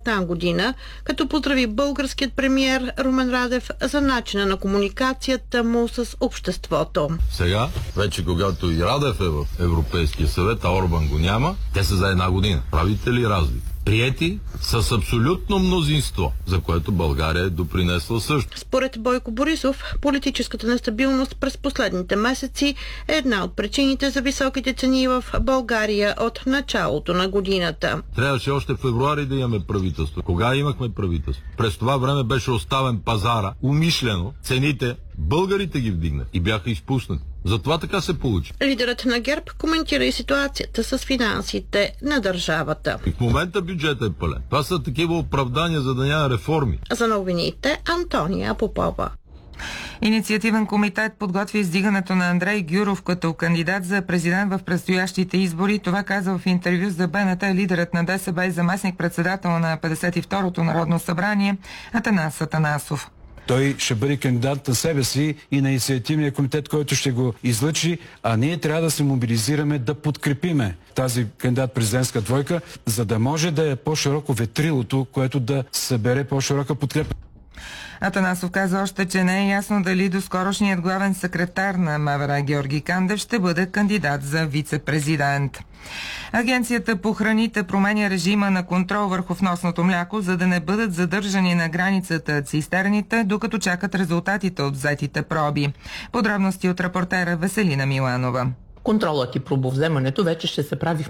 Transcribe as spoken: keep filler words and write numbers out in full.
тази година, като поздрави българският премиер Румен Радев за начина на комуникацията му с обществото. Сега, вече когато и Радев е в Европейския съвет, а Орбан го няма, те са за една година. Правите ли разлика? Приети с абсолютно мнозинство, за което България е допринесла също. Според Бойко Борисов, политическата нестабилност през последните месеци е една от причините за високите цени в България от началото на годината. Трябваше още в февруари да имаме правителство. Кога имахме правителство? През това време беше оставен пазара, умишлено, цените българите ги вдигнат и бяха изпуснати. Затова така се получи. Лидерът на ГЕРБ коментира и ситуацията с финансите на държавата. И в момента бюджетът е пълен. Това са такива оправдания, за да няма реформи. За новините Антония Попова. Инициативен комитет подготвя издигането на Андрей Гюров като кандидат за президент в предстоящите избори. Това каза в интервю за БНТ лидерът на ДСБ и заместник-председател на петдесет и второто Народно събрание Атанас Атанасов. Той ще бъде кандидат на себе си и на инициативния комитет, който ще го излъчи, а ние трябва да се мобилизираме да подкрепиме тази кандидат-президентска двойка, за да може да е по-широко ветрилото, което да събере по-широка подкрепа. Атанасов каза още, че не е ясно дали доскорошният главен секретар на МВР Георги Кандев ще бъде кандидат за вице-президент. Агенцията по храните променя режима на контрол върху вносното мляко, за да не бъдат задържани на границата цистерните, докато чакат резултатите от взетите проби. Подробности от репортера Веселина Миланова. Контролът и пробовземането вече ще се прави в